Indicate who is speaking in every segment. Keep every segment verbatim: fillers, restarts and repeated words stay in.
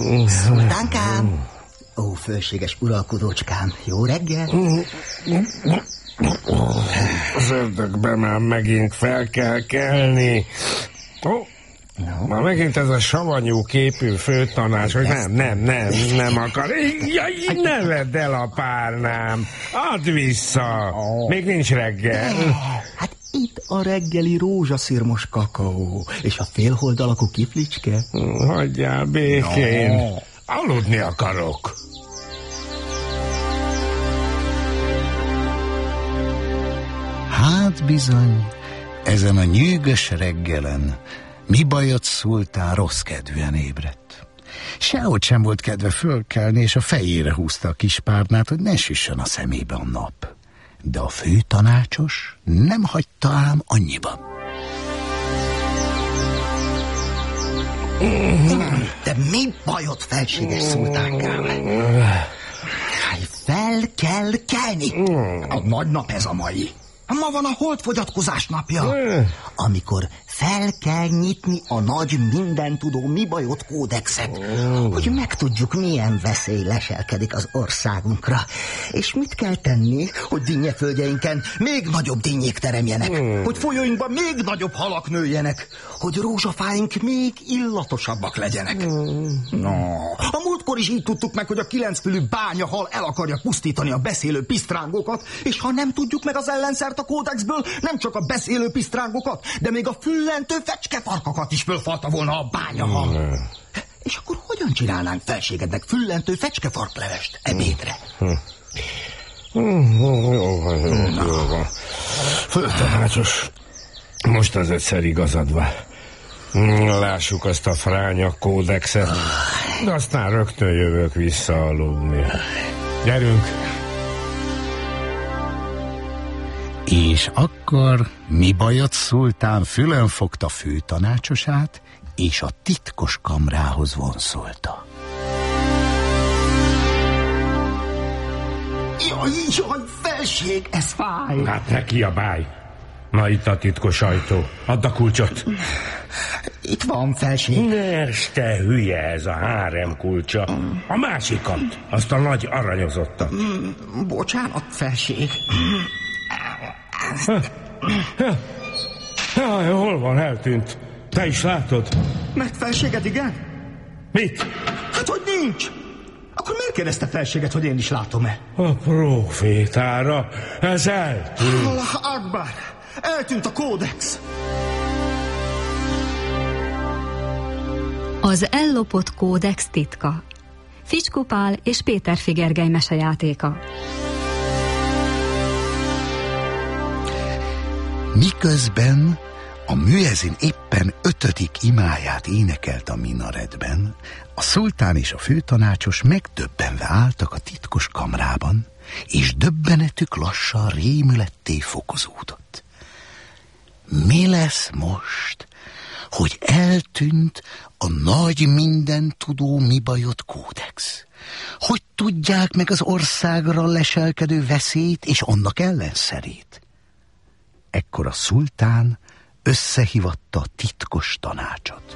Speaker 1: Szultánkám! Ó, fölséges uralkodócskám, jó reggel!
Speaker 2: Az ördögbe már megint fel kell kelni. Ó, no. Már megint ez a savanyú képű főtanács, hogy nem, nem, nem, nem akar. Jaj, ne vedd el a párnám. Add vissza. Még nincs reggel.
Speaker 1: Hát itt a reggeli rózsaszirmos kakaó, és a félhold alakú kiflicske.
Speaker 2: Hagyjál békén. No. Aludni akarok.
Speaker 3: Hát bizony, ezen a nyűgös reggelen mi bajod, szultán rossz kedvűen ébredt. Sehogy sem volt kedve fölkelni, és a fejére húzta a kis párnát, hogy ne süssön a szemébe a nap. De a főtanácsos nem hagyta ám annyiban.
Speaker 1: De mi bajod, felséges szultánkám? Fel kell kelni. A nagy nap ez a mai. Ma van a holdfogyatkozás napja, amikor fel kell nyitni a nagy mindentudó mi bajod kódexet, hogy megtudjuk, milyen veszély leselkedik az országunkra, és mit kell tenni, hogy dinnyeföldjeinken még nagyobb dinnyék teremjenek, hogy folyóinkban még nagyobb halak nőjenek, hogy rózsafáink még illatosabbak legyenek. No. A múltkor is így tudtuk meg, hogy a kilencfülű bányahal el akarja pusztítani a beszélő pisztrángokat, és ha nem tudjuk meg az ellenszert a kódexből, nem csak a beszélő pisztrángokat, de még a füllentő fecskefarkakat is fölfalta volna a bányahal. Mm. És akkor hogyan csinálnánk felségednek füllentő fecskefarklevest ebédre?
Speaker 2: Mm. Mm. Jó van, jó, jó van. Főtanácsos, most az egyszer igazad van. Lássuk azt a fránya kódexet, de aztán rögtön jövök vissza aludni. Gyerünk!
Speaker 3: És akkor mi bajod, szultán fülön fogta főtanácsosát, és a titkos kamrához vonszolta.
Speaker 1: Jaj, jaj, felség, ez fáj!
Speaker 2: Hát ne kiabálj! Na itt a titkos ajtó. Add a kulcsot.
Speaker 1: Itt van, felség.
Speaker 2: Ners, te hülye, ez a hárem kulcsa. A másikat, azt a nagy aranyozottat.
Speaker 1: Bocsánat, felség.
Speaker 2: Jaj, hol van, eltűnt. Te is látod?
Speaker 1: Mert felséged, igen?
Speaker 2: Mit?
Speaker 1: Hát, hogy nincs. Akkor miért kérdezte felséget, hogy én is látom-e?
Speaker 2: A profétára, ez eltűnt.
Speaker 1: Allah Akbar, eltűnt a kódex.
Speaker 4: Az ellopott kódex titka. Ficskó Pál és Péter Figergely mesejátéka.
Speaker 3: Miközben a müezzin éppen ötödik imáját énekelt a minaretben, a szultán és a főtanácsos megdöbbenve álltak a titkos kamrában, és döbbenetük lassan rémületté fokozódott. Mi lesz most, hogy eltűnt a nagy mindentudó mi bajod kódex? Hogy tudják meg az országra leselkedő veszélyt és annak ellenszerét? Ekkor a szultán összehívatta a titkos tanácsot.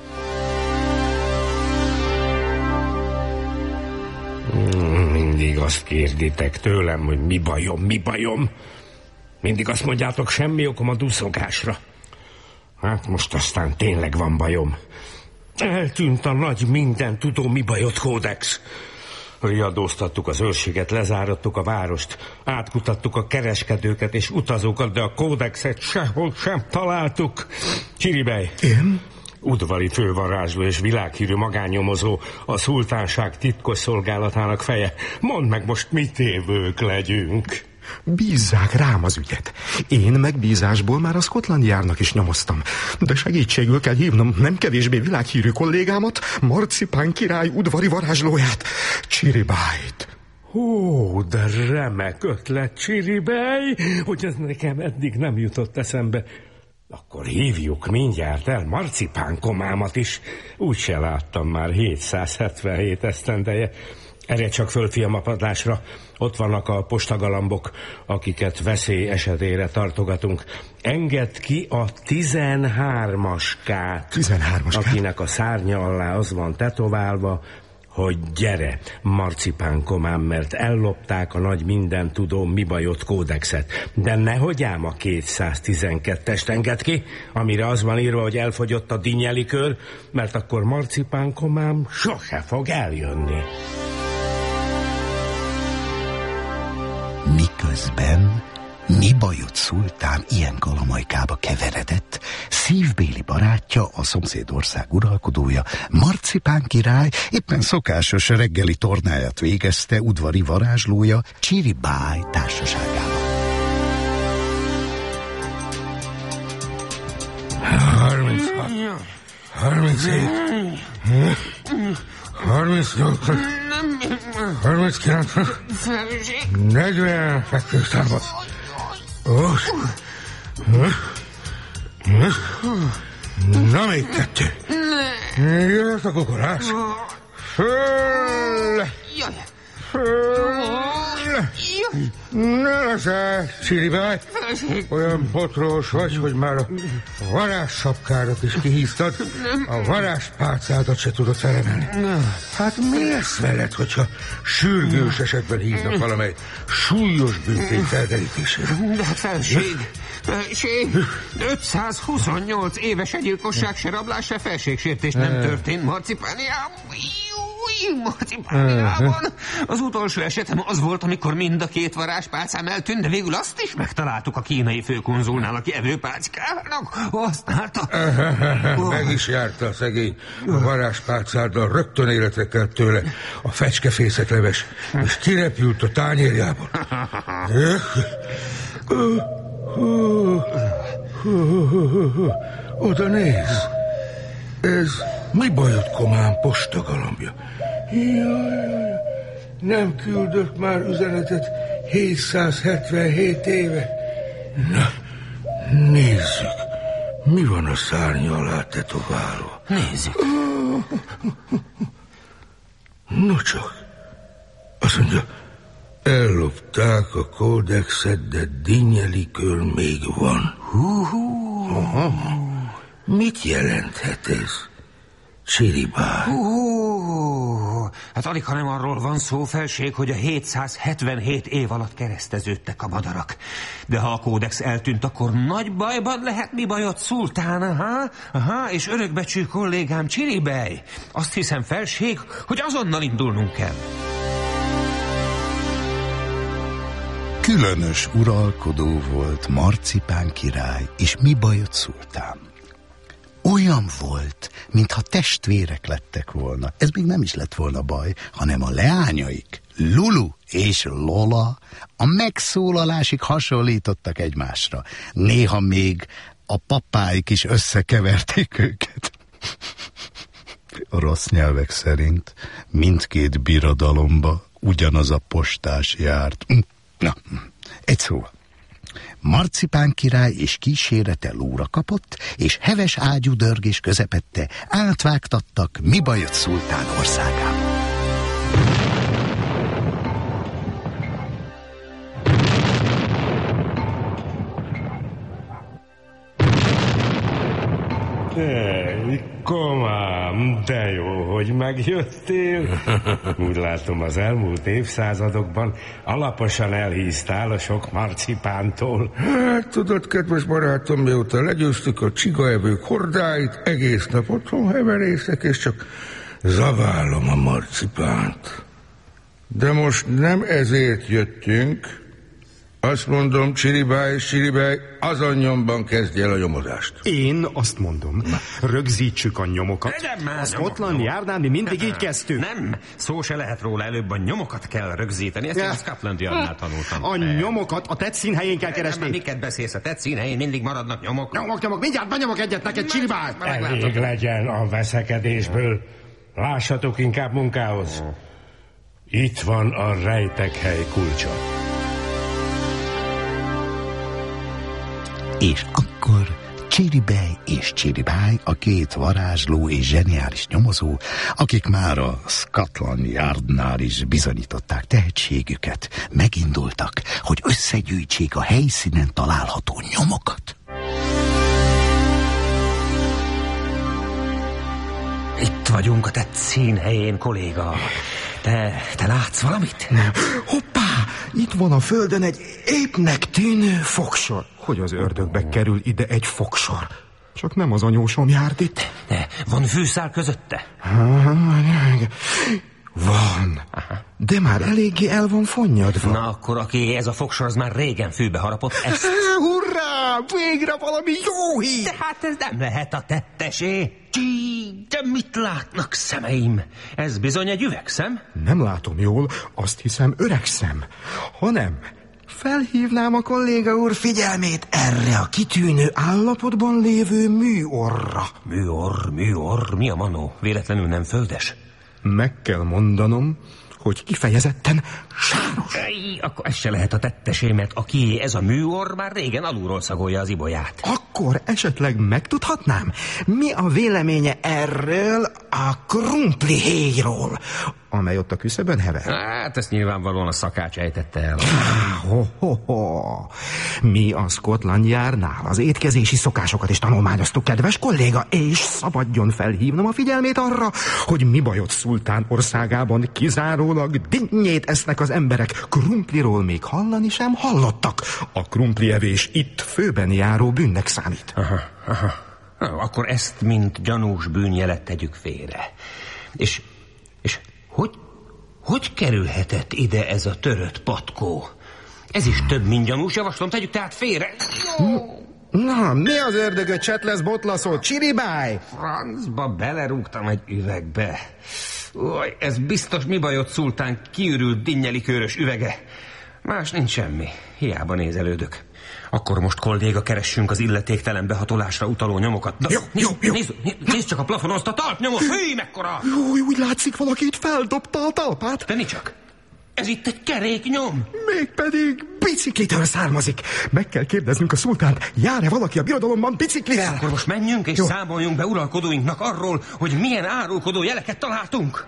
Speaker 2: Mindig azt kérditek tőlem, hogy mi bajom, mi bajom. Mindig azt mondjátok, semmi okom a duszogásra. Hát most aztán tényleg van bajom. Eltűnt a nagy mindentudó mi bajod kódex. Riadóztattuk az őrséget, lezárattuk a várost, átkutattuk a kereskedőket és utazókat, de a kódexet sehol sem találtuk. Csiribej!
Speaker 5: Én?
Speaker 2: Udvari fővarázsló és világhírű magánnyomozó, a szultánság titkos szolgálatának feje. Mondd meg most, mit évők legyünk.
Speaker 5: Bízzák rám az ügyet. Én megbízásból már a Scotland Yardnak is nyomoztam. De segítségül kell hívnom nem kevésbé világhírű kollégámat, Marcipán király udvari varázslóját, Csiribájt.
Speaker 2: Ó, de remek ötlet, Csiribej, hogy ez nekem eddig nem jutott eszembe. Akkor hívjuk mindjárt el Marcipán komámat is. Úgyse láttam már hétszázhetvenhét esztendeje. Erre csak föl, fiam, a padlásra. Ott vannak a postagalambok, akiket veszély esetére tartogatunk. Engedd ki a tizenhármaskát.
Speaker 5: Tizenhármaskát?
Speaker 2: Akinek a szárnya alá az van tetoválva, hogy gyere, marcipán komám, mert ellopták a nagy mindentudó mi bajot kódexet. De nehogy ám a kétszáztizenkettest enged ki, amire az van írva, hogy elfogyott a dinyelikör, mert akkor marcipán komám sose fog eljönni.
Speaker 3: Miközben mi bajot szultán ilyen kalamajkába keveredett, szívbéli barátja, a szomszédország uralkodója, Marcipán király éppen szokásos reggeli tornáját végezte udvari varázslója Csiribáj társaságában.
Speaker 2: harminchat, harminchét, harmincnyolc, harminckilenc, negyven, fekvőszámot. Na, még kettő. Jöhet a kukorás. Föl! Föl! Ne leszel, Csiribáj! Olyan botrós vagy, hogy már a varázssapkádat is kihíztad, a varázspálcádat se tudod felemelni. Hát mi lesz veled, hogyha sürgős esetben hívnak valamely súlyos bűntény felderítésére?
Speaker 6: De felség, felség, ötszázhuszonnyolc éves gyilkosság, se rablás, se felségsértés nem történt Marcipániában. Marcipániában. Az utolsó esetem az volt, amikor mind a két varázspálcám eltűnt, de végül azt is megtaláltuk a kínai főkonzulnál, aki evőpálckának használta.
Speaker 2: Meg is járta a szegény. A varázspálcáddal rögtön életre kelt tőle a fecskefészekleves, és kirepült a tányérjából. Oda néz! Ez mi bajod, komám postagalambja? Jaj, nem küldött már üzenetet hétszázhetvenhét éve. Na, nézzük, mi van a szárnya alá tetoválva.
Speaker 6: Nézzük.
Speaker 2: No csak, azt mondja, ellopták a kódexet, de dinyelikör még van. Aha. Mit jelenthet ez, Csiribáj?
Speaker 6: Uh, hát alig, hanem arról van szó, felség, hogy a hétszázhetvenhét év alatt kereszteződtek a madarak. De ha a kódex eltűnt, akkor nagy bajban lehet mi bajod, szultán, aha, aha, és örökbecsű kollégám Csiribáj. Azt hiszem, felség, hogy azonnal indulnunk kell.
Speaker 3: Különös uralkodó volt Marcipán király és mi bajot szultán. Olyan volt, mintha testvérek lettek volna. Ez még nem is lett volna baj, hanem a leányaik, Lulu és Lola, a megszólalásig hasonlítottak egymásra. Néha még a papáik is összekeverték őket. A rossz nyelvek szerint mindkét birodalomba ugyanaz a postás járt. Na, egy szóval. Marcipán király és kísérete lóra kapott, és heves ágyúdörgés közepette átvágtattak mi bajot szultán országába.
Speaker 2: Hey, komám, de jó, hogy megjöttél. Úgy látom, az elmúlt évszázadokban alaposan elhíztál a sok marcipántól. Hát tudod, kedves barátom, mióta legyőztük a csigaevők hordáit, egész nap otthon heverészek, és csak zaválom a marcipánt. De most nem ezért jöttünk. Azt mondom, Csiribáj és Csiribáj, azon nyomban kezdj el a nyomozást.
Speaker 5: Én azt mondom, rögzítsük a nyomokat. A Scotland Yardnál mi mindig így kezdtük.
Speaker 6: Nem, szó se lehet róla, előbb a nyomokat kell rögzíteni. Ezt én a Scotland Yardnál tanultam.
Speaker 5: A nyomokat a tett színhelyén kell keresni.
Speaker 6: Nem, miket beszélsz, a tett színhelyén mindig maradnak nyomok.
Speaker 5: Nyomok, nyomok, mindjárt benyomok egyet neked, Csiribáj.
Speaker 2: Elég legyen a veszekedésből. Lássatok inkább munkához. Itt van a rejtekhely kulcsa.
Speaker 3: És akkor Csiribej és Csiribáj, a két varázsló és zseniális nyomozó, akik már a Scotland Yardnál is bizonyították tehetségüket, megindultak, hogy összegyűjtsék a helyszínen található nyomokat.
Speaker 6: Itt vagyunk a tett színhelyén, kolléga. Te, te látsz valamit?
Speaker 5: Nem. Hoppá! Itt van a földön egy épnek tűnő fogsor. Hogy az ördögbe kerül ide egy fogsor? Csak nem az anyósom járt itt.
Speaker 6: De van fűszál közötte?
Speaker 5: Van. Aha. De már eléggé el van fonnyadva.
Speaker 6: Na akkor, aki ez a fogsor, az már régen fűbe harapott ezt.
Speaker 5: Hurrá! Végre valami jó hír!
Speaker 6: De hát ez nem lehet a tettesé. Csí, de mit látnak szemeim? Ez bizony egy üvegszem?
Speaker 5: Nem látom jól, azt hiszem öregszem. Hanem felhívnám a kolléga úr figyelmét erre a kitűnő állapotban lévő műorra.
Speaker 6: Műorr, műorr, mi a manó? Véletlenül nem földes?
Speaker 5: Meg kell mondanom, hogy kifejezetten sáros.
Speaker 6: Ej, akkor ez se lehet a tettesé, mert aki ez a műorr már régen alulról szagolja az ibolyát.
Speaker 5: Akkor esetleg megtudhatnám, mi a véleménye erről a krumplihéjról, amely ott a küszöbön hever?
Speaker 6: Hát ezt nyilvánvalóan a szakács ejtette el.
Speaker 5: Ho, ho, ho. Mi a Scotland Yardnál az étkezési szokásokat is tanulmányoztuk, kedves kolléga, és szabadjon felhívnom a figyelmét arra, hogy mi bajot szultán országában kizárólag dinnyét esznek az emberek, krumpliról még hallani sem hallottak. A krumplievés itt főben járó bűnnek számít.
Speaker 6: Aha, aha. Akkor ezt, mint gyanús bűnjelet tegyük félre. És, és hogy, hogy kerülhetett ide ez a törött patkó? Ez is több, mint gyanús, javaslom, tegyük tehát félre.
Speaker 5: Na, mi az ördögöt csetlesz botlaszó, csiribáj?
Speaker 6: Francba belerúgtam egy üvegbe. Új, ez biztos mi bajott szultán kiürült dinnyeliköörös üvege. Más nincs semmi, hiába nézelődök. Akkor most, kolléga, keressünk az illetéktelen behatolásra utaló nyomokat. Na,
Speaker 5: jó,
Speaker 6: nézd,
Speaker 5: jó, jó.
Speaker 6: Nézd, nézd, nézd csak a plafonon azt a talpnyomot, hű, mekkora!
Speaker 5: Jó, úgy látszik, valaki itt feldobta a talpát.
Speaker 6: De csak, ez itt egy keréknyom.
Speaker 5: Mégpedig biciklitől származik. Meg kell kérdeznünk a szultánt, jár-e valaki a birodalomban biciklivel?
Speaker 6: Akkor most menjünk és jó. Számoljunk be uralkodóinknak arról, hogy milyen árulkodó jeleket találtunk.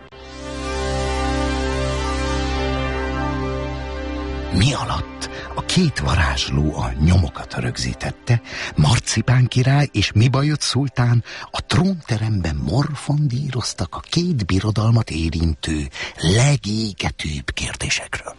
Speaker 3: Mi alatt a két varázsló a nyomokat rögzítette, Marcipán király és Mibajot szultán a trónteremben morfondíroztak a két birodalmat érintő legégetőbb kérdésekről.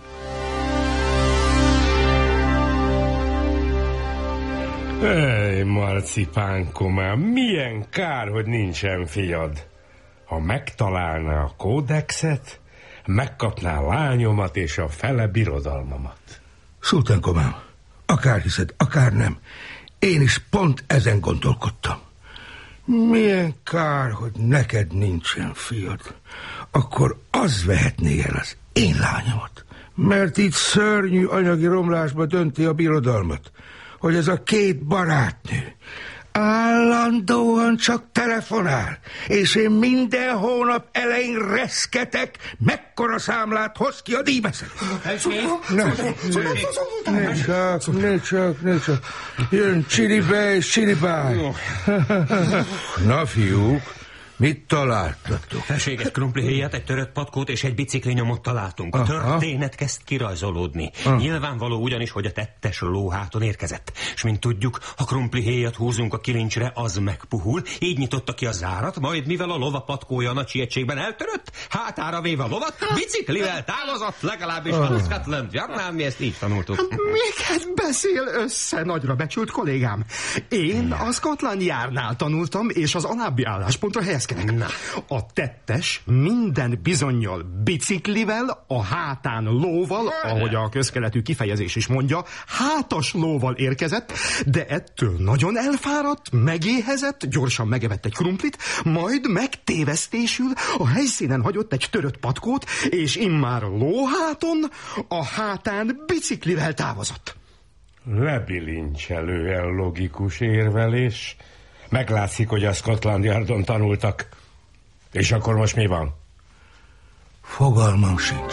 Speaker 2: Ej, Marcipán komám, milyen kár, hogy nincsen fiad. Ha megtalálná a kódexet, megkapná a lányomat és a fele birodalmamat.
Speaker 7: Szultán komám, akár hiszed, akár nem, én is pont ezen gondolkodtam. Milyen kár, hogy neked nincsen fiad. Akkor az vehetné el az én lányomat. Mert itt szörnyű anyagi romlásba dönti a birodalmat, hogy ez a két barátnő állandóan csak telefonál, és én minden hónap elején reszketek, mekkora számlát hoz ki a díjbeszed. Ne csak, ne csak, ne csak. Jön Csiribé és Csiribáj. Na, fiúk, mit találtatok?
Speaker 6: Felséges krumplihéját, egy törött patkót és egy biciklinyomot találtunk. A történet kezd kirajzolódni. Aha. Nyilvánvaló ugyanis, hogy a tettes lóháton érkezett. És mint tudjuk, ha krumplihéjat húzunk a kilincsre, az megpuhul. Így nyitotta ki a zárat, majd mivel a lova patkója a nagy sietségben eltörött, hátára véve a lovat, biciklivel távozott, legalábbis a Scotland Yardnál mi ezt így tanultuk.
Speaker 5: Hát miket beszél össze, nagyra becsült kollégám? Én a Scotland Yardnál tanultam, és az alábbi álláspontra helyezkedtem. Na. A tettes minden bizonnyal biciklivel, a hátán lóval, ahogy a közkeletű kifejezés is mondja, hátas lóval érkezett, de ettől nagyon elfáradt, megéhezett, gyorsan megevett egy krumplit, majd megtévesztésül a helyszínen hagyott egy törött patkót, és immár lóháton, a hátán biciklivel távozott.
Speaker 2: Lebilincselően logikus érvelés. Meglátszik, hogy a Scotland Yardon tanultak. És akkor most mi van?
Speaker 7: Fogalmam sincs.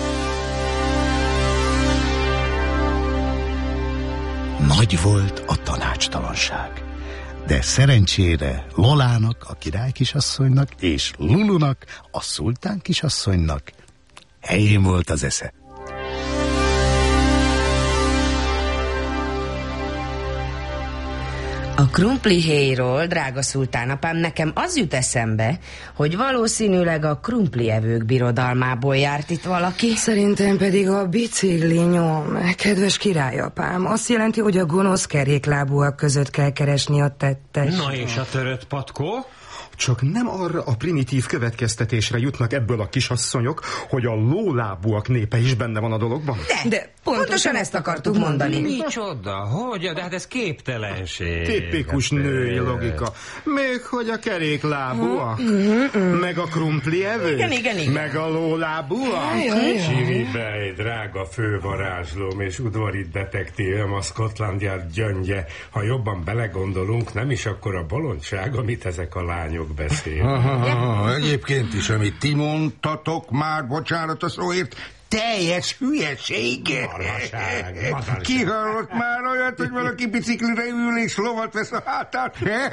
Speaker 3: Nagy volt a tanácstalanság, de szerencsére Lolának, a király kisasszonynak, és Lulunak, a szultán kisasszonynak helyén volt az esze.
Speaker 8: A krumplihéjról, drága szultánapám, nekem az jut eszembe, hogy valószínűleg a krumplievők birodalmából járt itt valaki.
Speaker 9: Szerintem pedig a bicikli nyom, kedves királyapám. Azt jelenti, hogy a gonosz keréklábúak között kell keresni a tettes.
Speaker 6: Na és a törött patkó?
Speaker 5: Csak nem arra a primitív következtetésre jutnak ebből a kisasszonyok, hogy a lólábúak népe is benne van a dologban?
Speaker 8: De, de pontosan, pontosan ezt akartuk mondani.
Speaker 6: Micsoda? Hogy? De hát ez képtelenség.
Speaker 5: Tipikus hát, női logika. Még hogy a keréklábúak, meg a krumplievők,
Speaker 8: igen, igen, igen.
Speaker 5: meg a lólábúak.
Speaker 2: Siribej, drága fővarázslóm és udvari detektívem, a Scotland Yard gyöngye. Ha jobban belegondolunk, nem is akkor a bolondság, amit ezek a lányok beszél.
Speaker 7: Aha, egyébként is, amit ti mondtatok már, bocsánat a szóért, teljes hülyeség.
Speaker 2: Marhaság, marhaság.
Speaker 7: Ki hallott már olyat, hogy valaki biciklire ül és lovat vesz a hátán?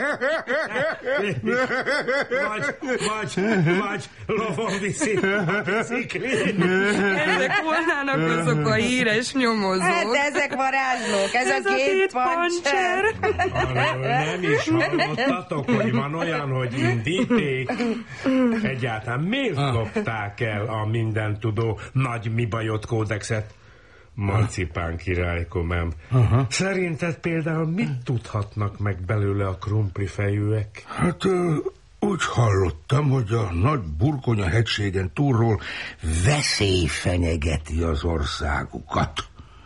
Speaker 2: Vagy, vagy, vagy lovon viszi a biciklin.
Speaker 9: Ezek volnának azok a híres nyomozók.
Speaker 8: Hát ezek varázslók, ez, ez a, a két pancser.
Speaker 2: Nem is hallottatok, hogy van olyan, hogy indíték? Egyáltalán miért lopták el a mindentudó nagy mi bajott kódexet? Marcipán királykomám. Aha. Szerinted például mit tudhatnak meg belőle a krumplifejűek?
Speaker 7: Hát úgy hallottam, hogy a nagy Burgonya hegységen túlról veszély fenyegeti az országukat.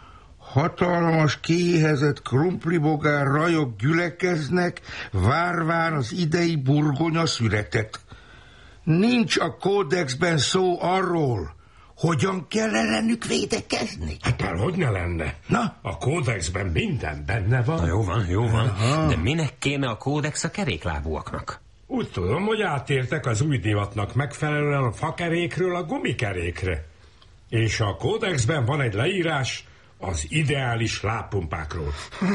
Speaker 7: Hatalmas, kiéhezett krumplibogár rajok gyülekeznek, várván az idei Burgonya szüretet. Nincs a kódexben szó arról, hogyan kell ellenük védekezni?
Speaker 2: Hát már hogy ne lenne?
Speaker 7: Na?
Speaker 2: A kódexben minden benne van.
Speaker 6: Na jó van, jó van. Aha. De minek kéne a kódex a keréklábúaknak?
Speaker 2: Úgy tudom, hogy átértek az új divatnak megfelelően a fakerékről a gumikerékre. És a kódexben van egy leírás az ideális lábpumpákról.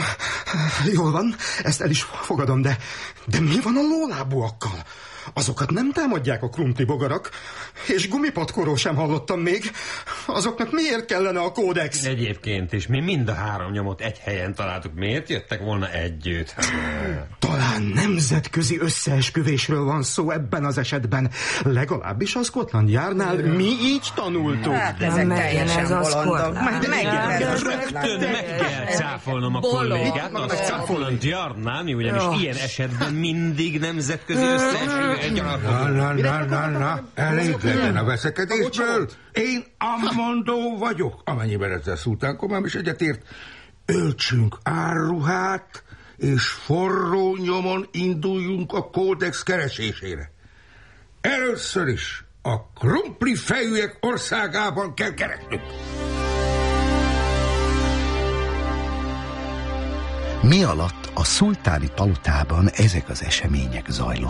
Speaker 5: Jól van, ezt el is fogadom, de, de mi van a lólábúakkal? Azokat nem támadják a krumplibogarak, és gumipatkóról sem hallottam még. Azoknak miért kellene a kódex?
Speaker 6: Egyébként is, mi mind a három nyomot egy helyen találtuk. Miért jöttek volna együtt?
Speaker 5: Talán nemzetközi összeesküvésről van szó ebben az esetben. Legalábbis a Scotland Yardnál mi így tanultuk.
Speaker 8: Hát ezek teljesen bolondok.
Speaker 6: Rögtön meg kell cáfolnom a kollégát. A Scotland Yardnál, mi ugyanis ilyen esetben mindig nemzetközi összeesküvés.
Speaker 7: Na, na, na, na, na, elég legyen a veszekedésből. Én ammondó vagyok, amennyiben ezzel szultánkomám is egyetért. Öltsünk árruhát, és forró nyomon induljunk a kódex keresésére. Először is a krumpli fejűek országában kell keresnünk.
Speaker 3: Mi alatt a szultáni palotában ezek az események zajlottak?